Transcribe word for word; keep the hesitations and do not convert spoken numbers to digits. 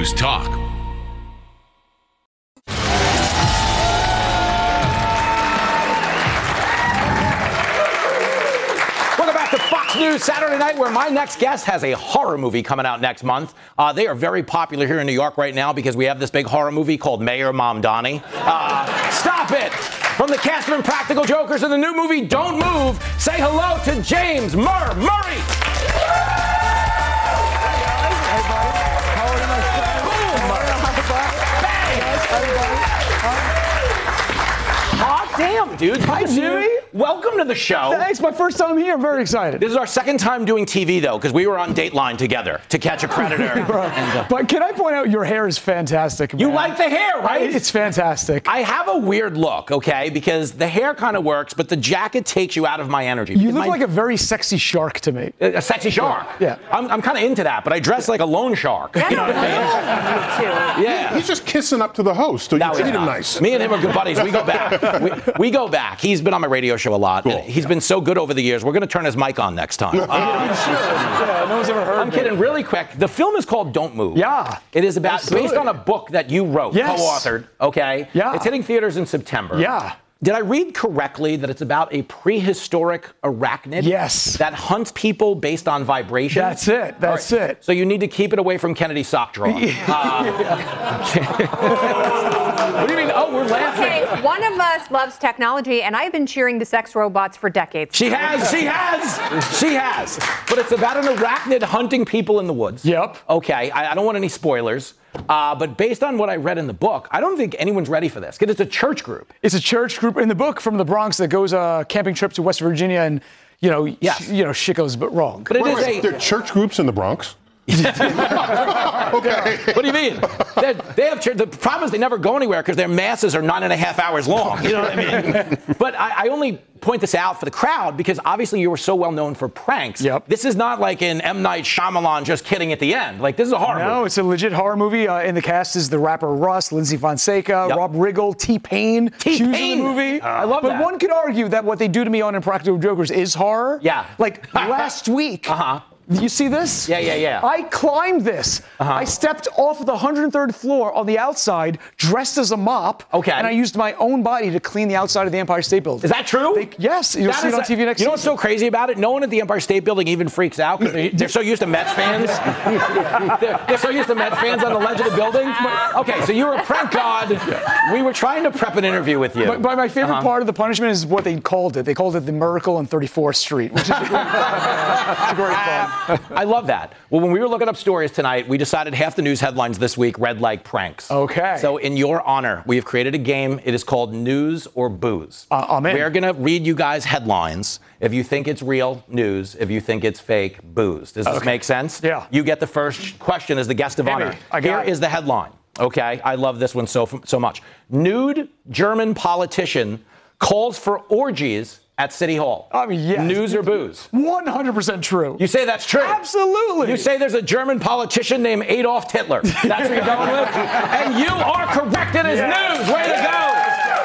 News Talk. Welcome back to Fox News Saturday Night, where my next guest has a horror movie coming out next month. Uh, they are very popular here in New York right now because we have this big horror movie called Mayor Mamdani. Uh, stop it! From the cast of Impractical Jokers and the new movie Don't Move, say hello to James Murr Murray. Hot damn, dude. Hi, Jimmy. Welcome to the show. Thanks. My first time here. I'm very excited. This is our second time doing T V, though, because we were on Dateline together to catch a predator. and, uh, but can I point out your hair is fantastic, man. You like the hair, right? It's fantastic. I have a weird look, okay, because the hair kind of works, but the jacket takes you out of my energy. You look my, like a very sexy shark to me. A, a sexy shark? Yeah. I'm, I'm kind of into that, but I dress like a lone shark. You know what I mean? Yeah. He's just kissing up to the host, so you No, treat he's him not. nice. Me and him are good buddies. We go back. we, we go back. He's been on my radio show a lot. Cool. And he's been so good over the years. We're going to turn his mic on next time. Uh, Yeah, no one's ever heard I'm of kidding. it. Really quick. The film is called Don't Move. Yeah. It is about Absolutely. based on a book that you wrote, Yes. co-authored. Okay. Yeah. It's hitting theaters in September. Yeah. Did I read correctly that it's about a prehistoric arachnid? Yes. That hunts people based on vibration? That's it. That's All right. it. So you need to keep it away from Kennedy's sock drawer. Uh, what do you mean? Oh, we're laughing. Okay, one of us loves technology, and I've been cheering the sex robots for decades. She has, she has, she has. But it's about an arachnid hunting people in the woods. Yep. Okay, I, I don't want any spoilers. Uh, but based on what I read in the book, I don't think anyone's ready for this, because it's a church group. It's a church group in the book from the Bronx that goes uh, camping trip to West Virginia, and you know, Yes. sh- you know, shit goes but wrong. But it Wait, is wait, a... there are church groups in the Bronx? Okay. What do you mean? They're, they have church, the problem is they never go anywhere because their masses are nine and a half hours long. You know what I mean? But I, I only point this out for the crowd because obviously you were so well known for pranks. Yep. This is not like an M. Night Shyamalan just kidding at the end. Like, this is a horror No, movie. it's a legit horror movie. Uh, in the cast is the rapper Russ, Lindsay Fonseca, Yep. Rob Riggle, T-Pain. She's in T-Pain. the movie. I love but that. But one could argue that what they do to me on Impractical Jokers is horror. Yeah. Like last week. Uh-huh. You see this? Yeah, yeah, yeah. I climbed this. Uh-huh. I stepped off of the one hundred third floor on the outside, dressed as a mop. Okay. And I used my own body to clean the outside of the Empire State Building. Is that true? They, yes. You'll That see is it on a- T V next You know what's season. so crazy about it? No one at the Empire State Building even freaks out because they, they're so used to Mets fans. they're, they're so used to Mets fans on the ledge of the building. Okay, so you were a prank god. We were trying to prep an interview with you. But, but my favorite Uh-huh. part of the punishment is what they called it. They called it the Miracle on thirty-fourth Street, which is a great fun. It's a great fun. I love that. Well, when we were looking up stories tonight, we decided half the news headlines this week read like pranks. Okay. So in your honor, we have created a game. It is called News or Booze. Uh, I'm in. We're going to read you guys headlines. If you think it's real, news. If you think it's fake, booze. Does this Okay. make sense? Yeah. You get the first question as the guest of Hit honor. me. I got Here it. is the headline. Okay, I love this one so so much. Nude German politician calls for orgies at City Hall. I mean, yes. News or booze? one hundred percent true. You say that's true? Absolutely. You say there's a German politician named Adolf Hitler. That's what you're going with? And you are correct. It is Yes. news. Way to go.